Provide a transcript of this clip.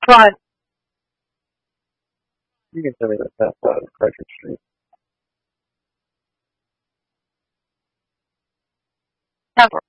Front. You can tell me the path out of Frederick Street. Never.